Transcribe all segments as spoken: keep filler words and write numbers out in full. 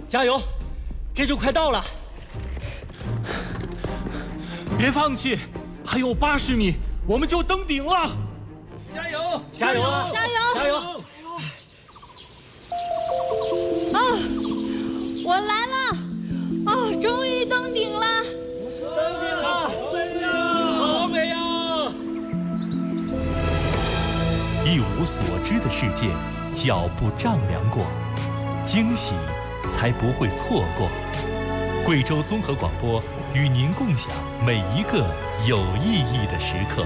加油，这就快到了。 别放弃，还有八十米，我们就登顶了。 加油！加油啊！ 加油！ 加油！ 啊，我来了！啊，终于登顶了！ 登顶了！好美呀！ 一无所知的世界，脚步丈量过，惊喜才不会错过。贵州综合广播与您共享每一个有意义的时刻。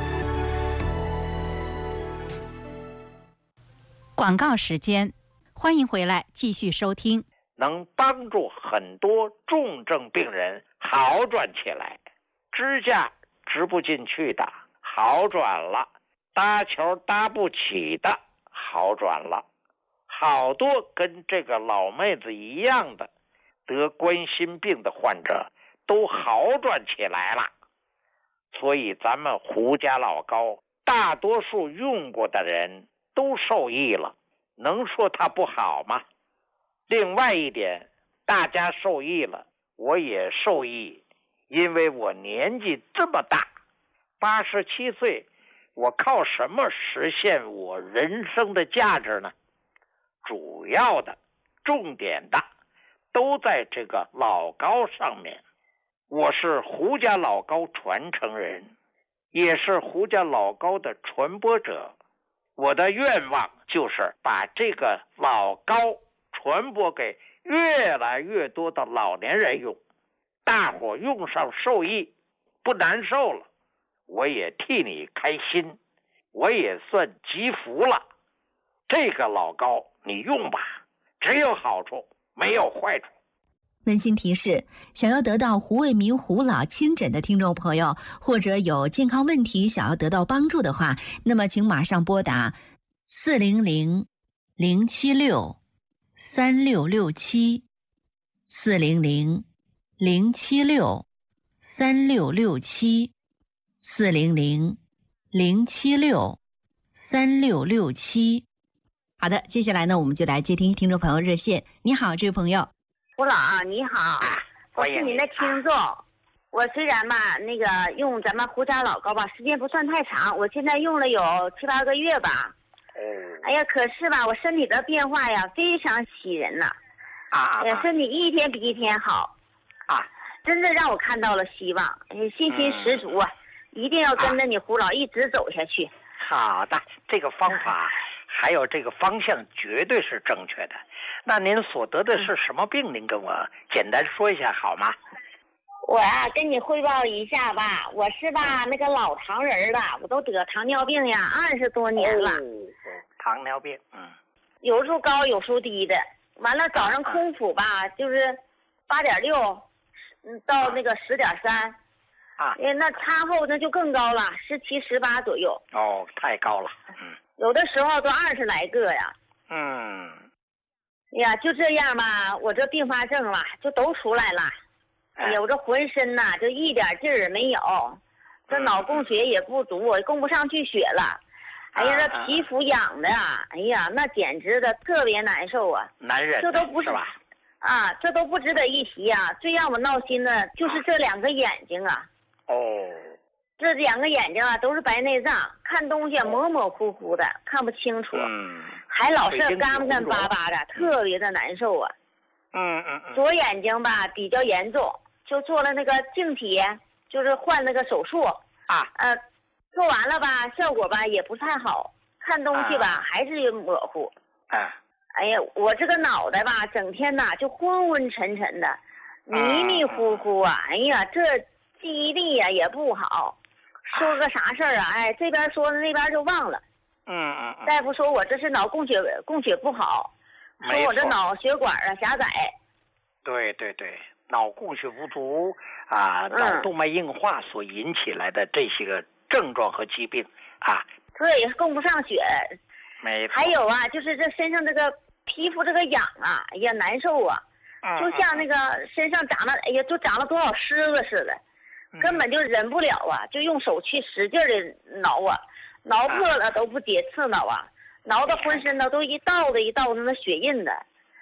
广告时间，欢迎回来继续收听。 能帮助很多重症病人好转起来，支架支不进去的好转了，搭桥搭不起的好转了，好多跟这个老妹子一样的得冠心病的患者都好转起来了。所以咱们胡家老高大多数用过的人都受益了，能说它不好吗？另外一点，大家受益了，我也受益，因为我年纪这么大，八十七岁，我靠什么实现我人生的价值呢？主要的、重点的都在这个老高上面。我是胡家老高传承人，也是胡家老高的传播者。我的愿望就是把这个老高传播给越来越多的老年人用，大伙用上受益，不难受了，我也替你开心，我也算积福了。这个老高你用吧，只有好处没有坏处。 温馨提示：想要得到胡卫民胡老亲诊的听众朋友，或者有健康问题想要得到帮助的话，那么请马上拨打四零零零七六三六六七四零零零七六三六六七四零零零七六三六六七。好的，接下来呢，我们就来接听听众朋友热线。你好，这位朋友。 胡老你好，我是您的听众。我虽然吧那个用咱们胡家老高吧，时间不算太长，我现在用了有七八个月吧。哎呀，可是吧，我身体的变化呀非常喜人呐。 啊， 哎呀，身体一天比一天好。 啊， 真的让我看到了希望，哎，信心十足啊！嗯、一定要跟着你胡老一直走下去。 好的，这个方法还有这个方向绝对是正确的。那您所得的是什么病？您跟我简单说一下好吗？ 我呀、啊，跟你汇报一下吧。我是吧那个老糖人了，我都得糖尿病呀，二十多年了。 哦、糖尿病，嗯， 有时候高，有时候低的。完了，早上空腹吧，啊、就是八点六，嗯，到那个十点三。 啊， 哎，那餐后那就更高了，十七、十八左右。 哦，太高了。嗯， 有的时候都二十来个呀。 嗯。 哎呀，就这样吧，我这并发症了，就都出来了。哎呀，我这浑身呐，就一点劲儿没有，这脑供血也不足，我供不上去血了。哎呀，这皮肤痒的啊，哎呀，那简直的特别难受啊！ 难忍， 这都不是吧？ 啊，这都不值得一提啊！最让我闹心的就是这两个眼睛啊。 哦。 这两个眼睛啊，都是白内障，看东西模模糊糊的，看不清楚。 嗯。 还老是干干巴巴的，特别的难受啊。 嗯嗯嗯。 左眼睛吧比较严重，就做了那个镜体，就是换那个手术啊。 呃，做完了吧，效果吧也不太好，看东西吧、啊、还是模糊。 啊。 哎呀，我这个脑袋吧，整天呐就昏昏沉沉的，迷迷糊糊啊。哎呀，这记忆力呀也不好，说个啥事儿啊，哎，这边说的那边就忘了。 嗯嗯嗯。 大夫说我这是脑供血供血不好，说我这脑血管啊狭窄。 对对对，脑供血不足啊，脑动脉硬化所引起来的这些个症状和疾病啊。 对，供不上血。 没错。 还有啊，就是这身上这个皮肤这个痒啊，哎呀难受啊， 嗯、 就像那个身上长了，哎呀，就长了多少虱子似的， 嗯、 根本就忍不了啊，就用手去使劲的挠啊。挠破了都不解刺挠啊，挠的浑身呢都一道的一道的那血印的，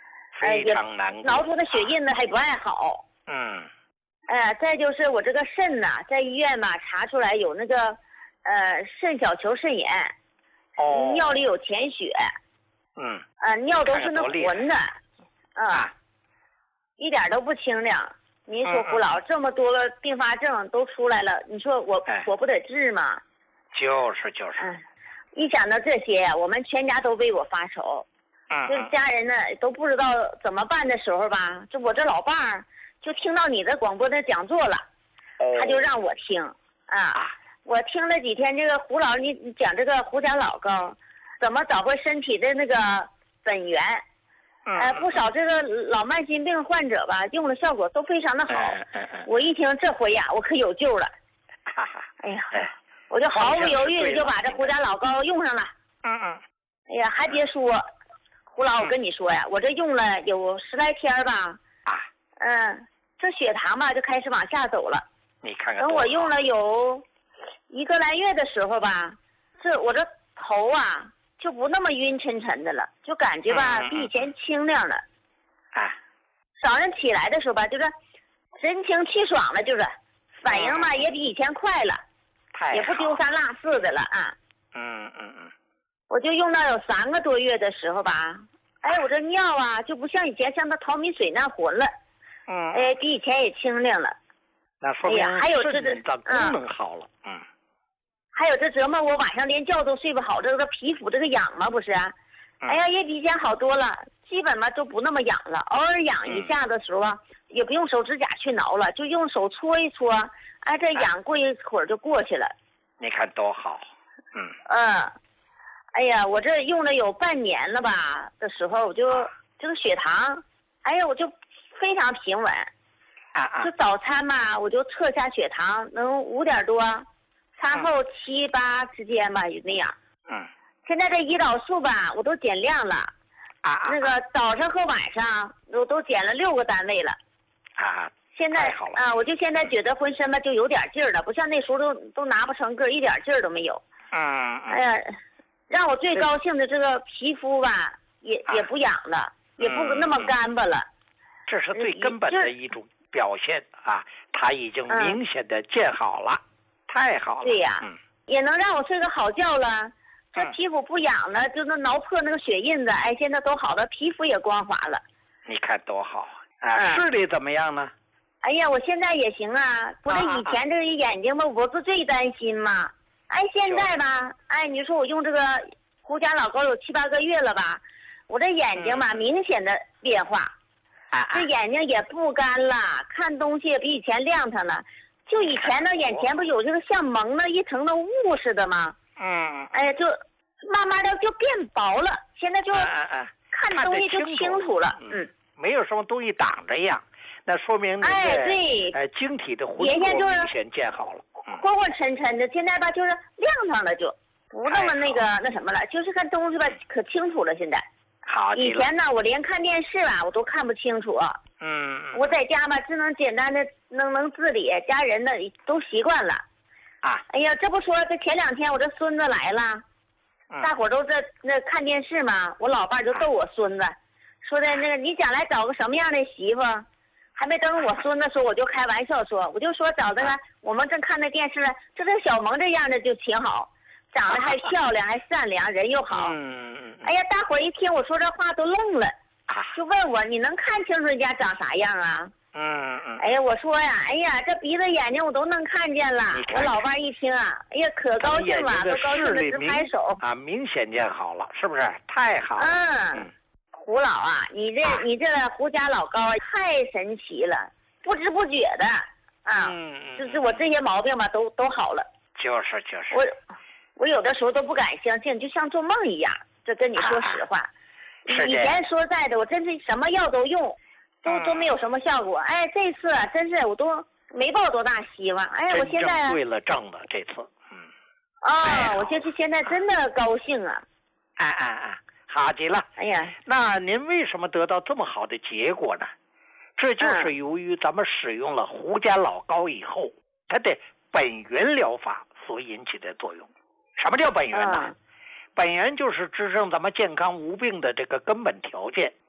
非常难过， 挠出的血印子还不爱好。 嗯。 呃，再就是我这个肾呐、啊，在医院吧查出来有那个呃肾小球肾炎， 哦， 尿里有甜血。 嗯。 呃，尿都是那浑的，啊、呃，一点都不清凉。您说胡老、嗯、这么多个并发症都出来了，你说我、哎、我不得治吗？ 就是就是。 嗯，一想到这些，我们全家都为我发愁。 嗯。 就是家人呢都不知道怎么办的时候吧，这我这老伴儿就听到你的广播的讲座了， 哦、 他就让我听啊。我听了几天这个胡老你你讲这个胡甲老膏，怎么找回身体的那个本源。呃，不少这个老慢性病患者吧，用的效果都非常的好。 嗯嗯、 我一听这回呀，我可有救了。 哈哈， 哎呀，我就毫不犹豫的就把这胡甲老膏用上了。 嗯嗯。 哎呀，还别说，胡老，我跟你说呀，嗯、我这用了有十来天吧。 啊。 嗯，这血糖吧就开始往下走了。 你看看。 等我用了有一个来月的时候吧，这我这头啊。就不那么晕沉沉的了，就感觉吧比以前清亮了。 啊， 早上起来的时候吧，就是神清气爽了，就是反应嘛也比以前快了，也不丢三落四的了啊。 嗯嗯嗯。 我就用到有三个多月的时候吧，哎，我这尿啊就不像以前像那淘米水那浑了， 嗯， 哎，比以前也清亮了。 那说明还有这个功能好了，嗯。 还有这折磨我晚上连觉都睡不好，这个皮肤这个痒嘛不是、啊嗯？ 哎呀，也比以前好多了，基本嘛都不那么痒了。偶尔痒一下的时候啊，嗯、也不用手指甲去挠了，就用手搓一搓，哎，这痒过一会儿就过去了。 你看多好，嗯。 嗯，哎呀，我这用了有半年了吧的时候，我就、啊、这个血糖，哎呀，我就非常平稳。 啊啊。 就早餐嘛，我就测下血糖能五点多。餐后七八之间吧，也那样。 嗯。 现在这胰岛素吧，我都减量了。 啊。 那个早上和晚上我都减了六个单位了。 啊。 现在好了啊，我就现在觉得浑身吧就有点劲儿了，不像那时候都都拿不成个，一点劲儿都没有。 嗯。 哎呀，让我最高兴的这个皮肤吧，也、啊、也不痒了，也不那么干巴了。 这是最根本的一种表现啊，它已经明显的见好了。嗯，太好了， 对呀、 嗯， 也能让我睡个好觉了。这皮肤不痒了，就能挠破那个血印子，哎，现在都好了，皮肤也光滑了。 你看多好啊！ 嗯、 视力怎么样呢？ 哎呀，我现在也行啊，不是以前这个眼睛吧，我是最担心嘛。哎，现在吧，哎，你说我用这个胡甲老膏有七八个月了吧，我这眼睛吧、嗯、明显的变化， 啊， 这眼睛也不干了，看东西也比以前亮堂了。就以前呢，眼前不有这个像蒙了一层的雾似的吗？ 嗯。 哎呀，就慢慢的就变薄了，现在就看东西就清楚了。 嗯，嗯没有什么东西挡着样，那说明你的哎对， 哎晶体的浑浊明显见好了， 昏昏沉沉的，现在吧就是亮堂了，就不那么那个那什么了，就是看东西吧可清楚了。现在好， 以前呢我连看电视吧我都看不清楚。 嗯， 我在家吧只能简单的能能自理，家人呢都习惯了。 啊， 哎呀，这不说这前两天我这孙子来了， 嗯、 大伙都在那看电视嘛，我老伴就逗我孙子，说的那个你将来找个什么样的媳妇？还没等我孙子说，我就开玩笑说，我就说找这个、啊、我们正看那电视，这这小萌这样的就挺好，长得还漂亮，还善良，人又好。 嗯嗯。 哎呀，大伙一听我说这话都愣了， 啊、 就问我你能看清楚人家长啥样啊？ 嗯嗯。 哎呀，我说呀，哎呀，这鼻子眼睛我都能看见了。 看我老伴一听啊，哎呀，可高兴了，都高兴的直拍手。 啊，明显见好了，是不是？太好了。 嗯。嗯胡老啊，你这、啊、你这胡甲老膏太神奇了，不知不觉的啊， 嗯嗯， 就是我这些毛病吧都都好了。 就是就是。 我我有的时候都不敢相信，就像做梦一样。这跟你说实话， 啊、 以前说实在的，我真是什么药都用，都、 嗯、 都没有什么效果。哎，这次啊，真是我都没抱多大希望。哎呀，我现在对了正了这次，嗯。 啊、哦，我就是现在真的高兴啊！ 哎哎哎。好极了！ 哎呀， 那您为什么得到这么好的结果呢？这就是由于咱们使用了胡甲老膏以后，它的本源疗法所引起的作用。什么叫本源呢？ 嗯、 本源就是支撑咱们健康无病的这个根本条件。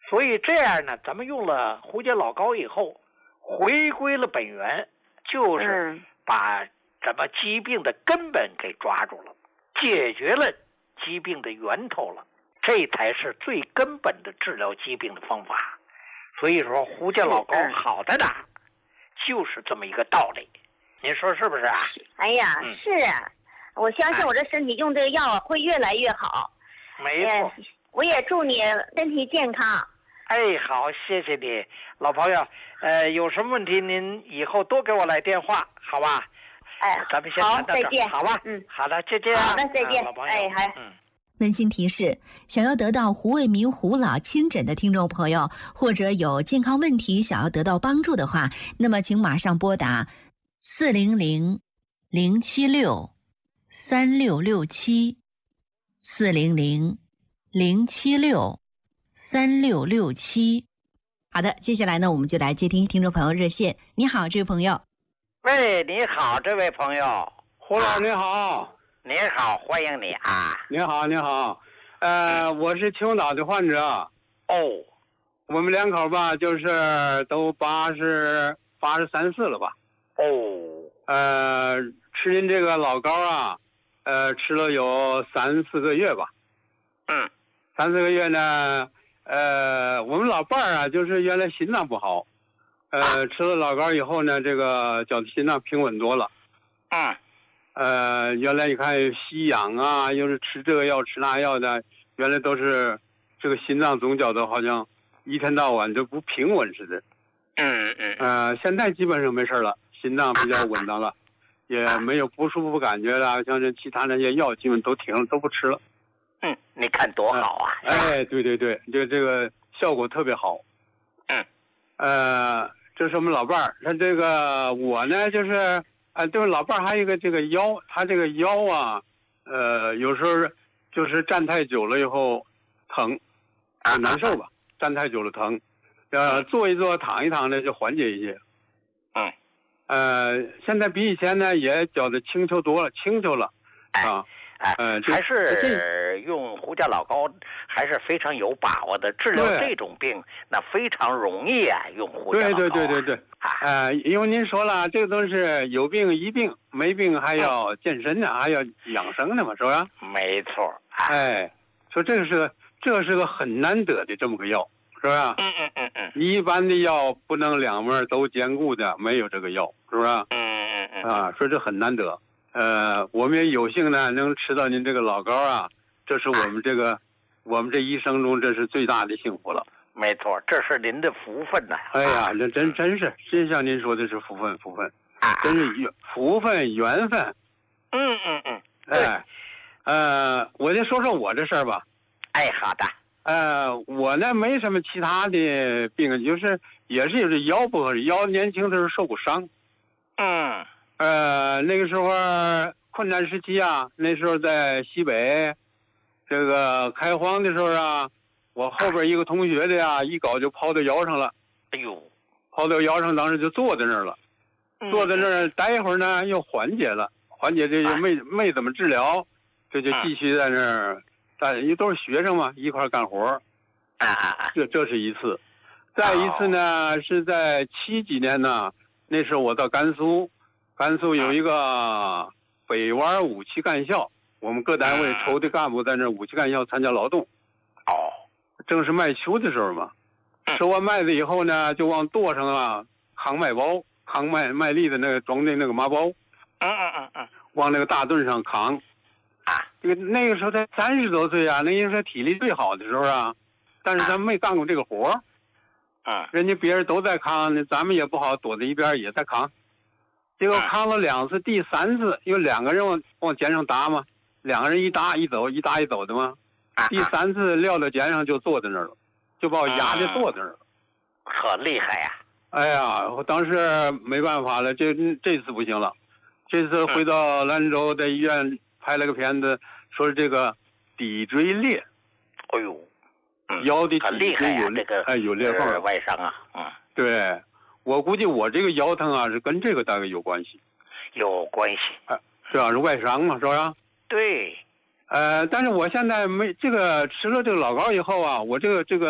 所以这样呢，咱们用了胡解老膏以后，回归了本源，就是把咱们疾病的根本给抓住了，解决了疾病的源头了，这才是最根本的治疗疾病的方法。所以说胡解老膏好在哪儿，就是这么一个道理。您说是不是啊？ 哎呀， 嗯、 是啊，我相信我这身体用这个药会越来越好。 没错， 我也祝你身体健康。 哎，好，谢谢你，老朋友。呃，有什么问题您以后多给我来电话，好吧？ 哎， 咱们先谈到这儿， 好，再见， 好吧？ 嗯， 好的，再见。 好的，再见。 啊、老朋友， 哎，还嗯。 温馨提示：想要得到胡卫民胡老亲诊的听众朋友，或者有健康问题想要得到帮助的话，那么请马上拨打四零零零七六三六六七四零零零七六三六六七。好的，接下来呢，我们就来接听听众朋友热线。你好，这位朋友。 喂，你好，这位朋友。 胡老你好。 您好，欢迎你啊！ 你好，你好，呃，我是青岛的患者。 哦， 我们两口吧，就是都八十八十三四了吧？ 哦， 呃，吃您这个老膏啊，呃，吃了有三四个月吧。 嗯， 三四个月呢，呃，我们老伴儿啊，就是原来心脏不好，呃，吃了老膏以后呢，这个觉得心脏平稳多了。 嗯。 呃，原来你看吸氧啊，又是吃这个药吃那药的，原来都是这个心脏总觉得好像一天到晚就不平稳似的。 嗯嗯。 呃，现在基本上没事了，心脏比较稳当了，也没有不舒服感觉了，像这其他那些药基本都停了，都不吃了。 嗯，你看多好啊！ 呃、哎，对对对，这个这个效果特别好。 嗯。 呃，这是我们老伴儿，他这个我呢就是。啊，对，老伴儿还有一个这个腰，他这个腰啊，呃，有时候就是站太久了以后疼，啊，难受吧？站太久了疼，呃，坐一坐，躺一躺呢就缓解一些。 嗯， 呃，现在比以前呢也觉得轻巧多了，轻巧了，啊。 哎，呃，还是用胡解老膏还是非常有把握的。治疗这种病，那非常容易啊，用胡解老膏、啊。 对对对对对。呃，因为您说了，这个都是有病医病，没病还要健身呢，嗯、还要养生呢嘛，是吧？ 没错。 哎，说这个是个，这个是个很难得的这么个药，是吧？ 嗯嗯嗯嗯。 一般的药不能两面都兼顾的，没有这个药，是吧？ 嗯嗯嗯。 啊，说这很难得。呃，我们也有幸呢，能吃到您这个老膏啊，这是我们这个，我们这一生中这是最大的幸福了。 没错，这是您的福分呐、啊！ 哎呀，这真真是，真像您说的是福分，福分，真是缘福分缘分。 嗯嗯嗯， 哎，呃，我就说说我这事儿吧。 哎，好的。 呃，我呢没什么其他的病，就是也是有这腰不合适，腰年轻的时候受过伤。 嗯。 呃，那个时候困难时期啊，那时候在西北，这个开荒的时候啊，我后边一个同学的呀，一搞就抛到腰上了。 哎呦， 抛到腰上，当时就坐在那儿了。 嗯、 坐在那儿待一会儿呢，又缓解了，缓解这就没、啊、没怎么治疗，这就继续在那儿，大家都是学生嘛，一块干活。 啊啊啊！ 这这是一次，再一次呢、哦、是在七几年呢，那时候我到甘肃。甘肃有一个北湾武器干校，我们各单位抽的干部在那武器干校参加劳动。 哦， 正是麦秋的时候嘛，收完麦子以后呢，就往垛上啊扛麦包，扛麦麦粒的那个装的那个麻包。 嗯嗯嗯嗯， 往那个大墩上扛。 啊， 这个那个时候才三十多岁啊，那应该是体力最好的时候啊，但是咱没干过这个活。 嗯， 人家别人都在扛，咱们也不好躲在一边也在扛。结果扛了两次，第三次有两个人往往肩上搭嘛，两个人一搭一走，一搭一走的嘛。第三次撂到肩上就坐在那儿了，就把我压着坐在那儿了。 可厉害呀！ 哎呀，我当时没办法了，这这次不行了，这次回到兰州在医院拍了个片子，说是这个骶椎裂。 哎呦，嗯、 腰的很厉害呀、啊，这个哎有裂缝， 外伤啊，嗯， 对。我估计我这个腰疼啊，是跟这个大概有关系， 有关系， 啊，主要是外伤嘛，是吧？ 对， 呃，但是我现在没这个吃了这个老膏以后啊，我这个这个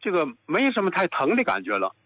这个没什么太疼的感觉了。